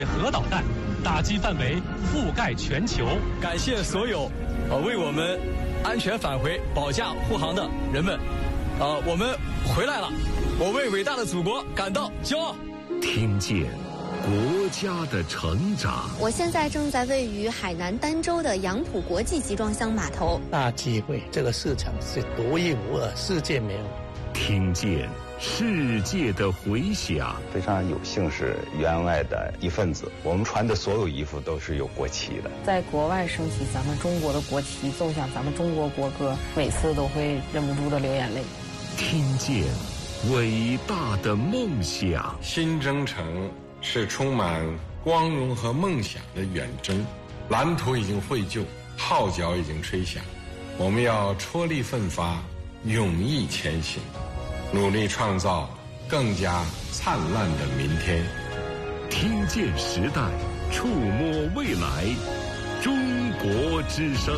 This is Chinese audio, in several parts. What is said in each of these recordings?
核导弹打击范围覆盖全球。 感谢所有为我们安全返回保驾护航的人们。我们回来了，我为伟大的祖国感到骄傲。 听见国家的成长。 我现在正在位于海南儋州的杨浦国际集装箱码头。 大机会，这个市场是独一无二，世界没有。 听见世界的回响。 非常有幸是员外的一份子，我们穿的所有衣服都是有国旗的。 在国外升起咱们中国的国旗，奏响咱们中国国歌，每次都会忍不住的流眼泪。 听见伟大的梦想。 新征程是充满光荣和梦想的远征，蓝图已经绘就，号角已经吹响，我们要踔厉奋发，勇毅前行，努力创造更加灿烂的明天。 听见时代，触摸未来，中国之声。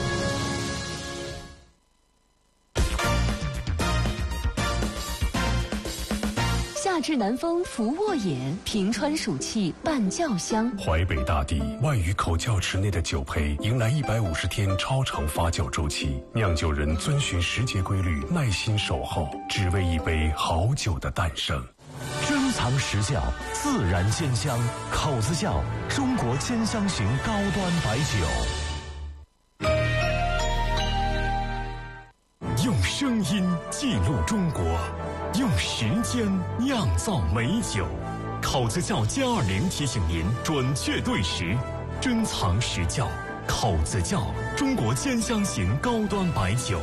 夏至南风拂沃野，平川暑气伴酱香。 淮北大地万余口窖池内的酒胚迎来150天超长发酵周期，酿酒人遵循时节规律，耐心守候，只为一杯好酒的诞生。 珍藏实窖，自然鲜香，口子窖中国兼香型高端白酒。 用声音记录中国，用时间酿造美酒。口子窖+20提醒您准确对时，珍藏实窖，口子窖中国兼香型高端白酒。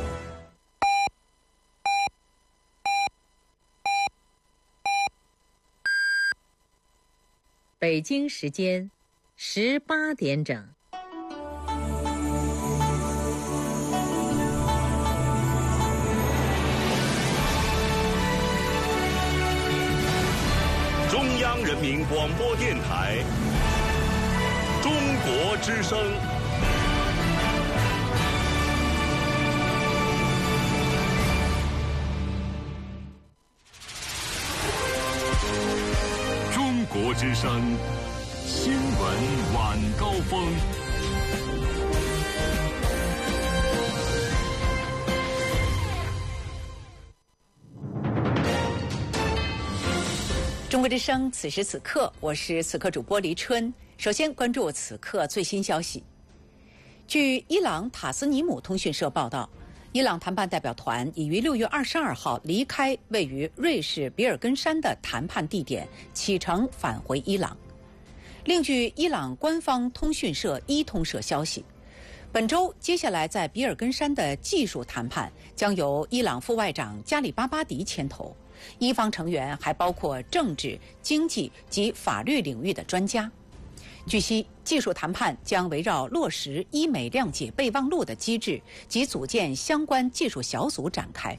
北京时间18点整。 中央人民广播电台中国之声。中国之声新闻晚高峰。 中国之声，此时此刻，我是此刻主播黎春。首先关注此刻最新消息。据伊朗塔斯尼姆通讯社报道，伊朗谈判代表团已于6月22号离开位于瑞士比尔根山的谈判地点，启程返回伊朗。另据伊朗官方通讯社伊通社消息，本周接下来在比尔根山的技术谈判将由伊朗副外长加里巴巴迪牵头。伊方成员还包括政治、经济及法律领域的专家。据悉，技术谈判将围绕落实伊美谅解备忘录的机制及组建相关技术小组展开。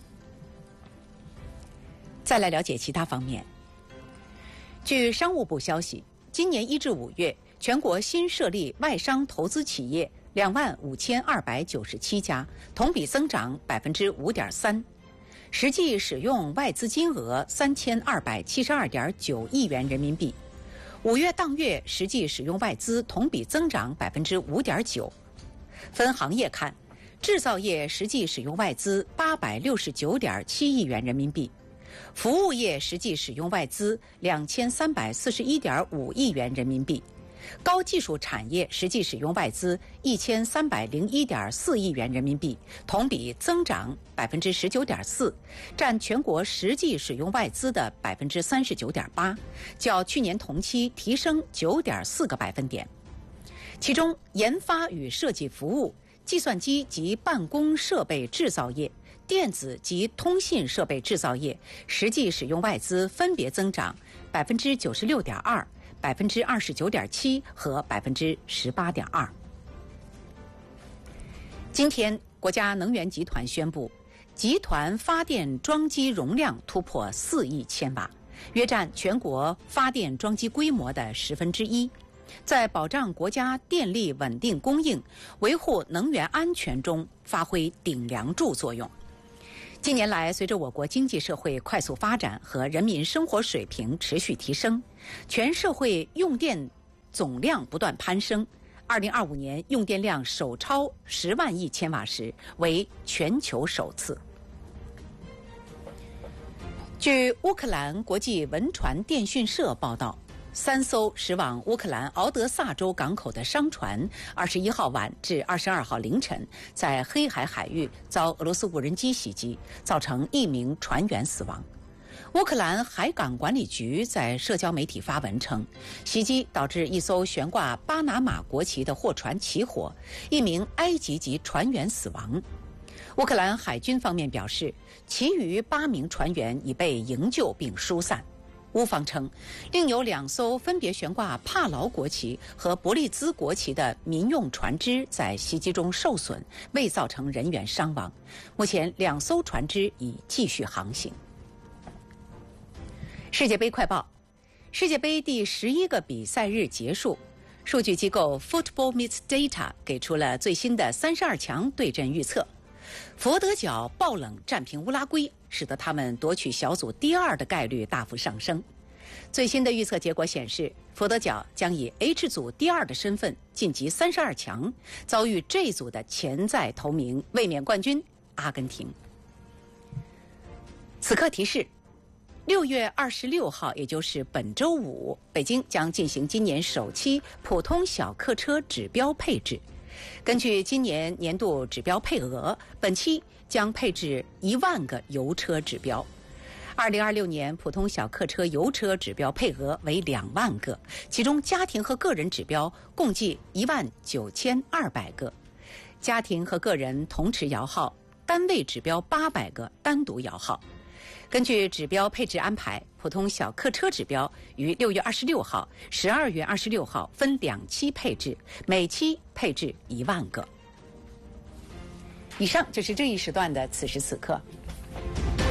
再来了解其他方面。据商务部消息，今年1至5月，全国新设立外商投资企业25297家，同比增长5.3%。实际使用外资金额3272.9亿元人民币，5月当月实际使用外资同比增长5.9%。分行业看，制造业实际使用外资869.7亿元人民币，服务业实际使用外资2341.5亿元人民币，高技术产业实际使用外资1301.4亿元人民币，同比增长19.4%，占全国实际使用外资的39.8%，较去年同期提升9.4个百分点。其中，研发与设计服务、计算机及办公设备制造业、电子及通信设备制造业实际使用外资分别增长96.2%。29.7%和18.2%。今天，国家能源集团宣布，集团发电装机容量突破4亿千瓦，约占全国发电装机规模的1/10，在保障国家电力稳定供应、维护能源安全中发挥顶梁柱作用。近年来，随着我国经济社会快速发展和人民生活水平持续提升，全社会用电总量不断攀升，2025年用电量首超10万亿千瓦时，为全球首次。据乌克兰国际文传电讯社报道，3艘驶往乌克兰敖德萨州港口的商船21号晚至22号凌晨在黑海海域遭俄罗斯无人机袭击，造成1名船员死亡。乌克兰海港管理局在社交媒体发文称，袭击导致一艘悬挂巴拿马国旗的货船起火，1名埃及籍船员死亡。乌克兰海军方面表示，其余8名船员已被营救并疏散。乌方称，另有2艘分别悬挂帕劳国旗和伯利兹国旗的民用船只在袭击中受损，未造成人员伤亡。目前2艘船只已继续航行。世界杯快报：世界杯第11个比赛日结束，数据机构 Football Meets Data 给出了最新的32强对阵预测。佛得角爆冷战平乌拉圭，使得他们夺取小组第2的概率大幅上升。最新的预测结果显示，佛得角将以 H 组第2的身份晋级32强，遭遇这组的潜在头名卫冕冠军阿根廷。此刻提示：6月26号，也就是本周五，北京将进行今年首期普通小客车指标配置。根据今年年度指标配额，本期将配置1万个油车指标。2026年普通小客车油车指标配额为2万个，其中家庭和个人指标共计19200个，家庭和个人同持摇号，单位指标800个，单独摇号。根据指标配置安排，普通小客车指标于6月26号、12月26号分2期配置，每期配置1万个。以上就是这一时段的此时此刻。